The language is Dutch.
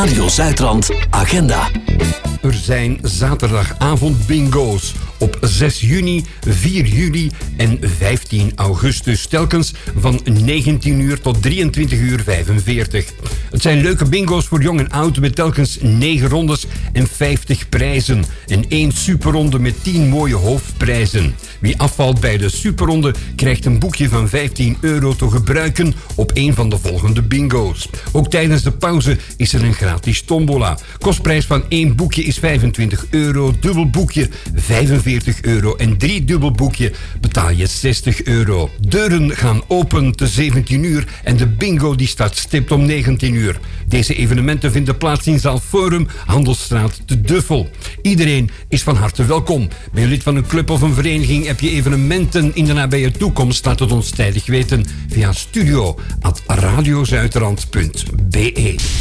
Radio Zuidrand Agenda. Er zijn zaterdagavond bingo's op 6 juni, 4 juli en 15 augustus. Telkens van 19 uur tot 23 uur 45. Het zijn leuke bingo's voor jong en oud met telkens 9 rondes en 50 prijzen. En 1 superronde met 10 mooie hoofdprijzen. Wie afvalt bij de superronde krijgt een boekje van €15 te gebruiken op een van de volgende bingo's. Ook tijdens de pauze is er een gratis tombola. Kostprijs van 1 boekje is €25, dubbel boekje €45 en 3 dubbel boekje betaal je €60. Deuren gaan open te 17 uur en de bingo die start stipt om 19 uur. Deze evenementen vinden plaats in zaal Forum, Handelsstraat te Duffel. Iedereen is van harte welkom. Ben je lid van een club of een vereniging, heb je evenementen in de nabije toekomst, laat het ons tijdig weten via studio@radiozuiderland.be.